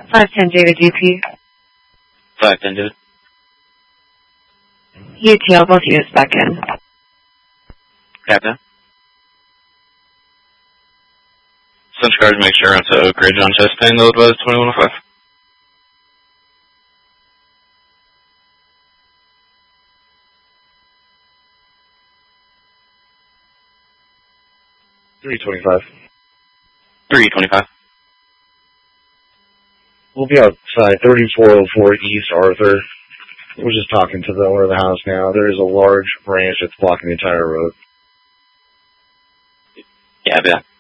510 David GP. 510 David. UTL, both units back in. Captain. Central cars, make sure onto Oak Ridge on Chastain, load was 2105. $325. 325. We'll be outside 3404 East Arthur. We're just talking to the owner of the house now. There is a large branch that's blocking the entire road. Yeah.